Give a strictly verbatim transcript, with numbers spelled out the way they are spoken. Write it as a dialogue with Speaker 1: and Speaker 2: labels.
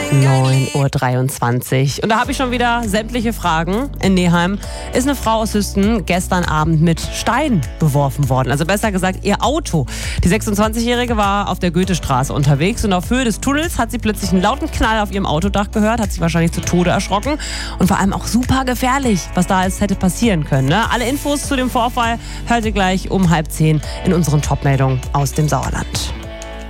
Speaker 1: neun Uhr dreiundzwanzig. Und da habe ich schon wieder sämtliche Fragen. In Neheim ist eine Frau aus Hüsten gestern Abend mit Steinen beworfen worden. Also besser gesagt, ihr Auto. Die sechsundzwanzigjährige war auf der Goethestraße unterwegs und auf Höhe des Tunnels hat sie plötzlich einen lauten Knall auf ihrem Autodach gehört, hat sich wahrscheinlich zu Tode erschrocken und vor allem auch super gefährlich, was da alles hätte passieren können. Ne? Alle Infos zu dem Vorfall hört ihr gleich um halb zehn in unseren Top-Meldungen aus dem Sauerland.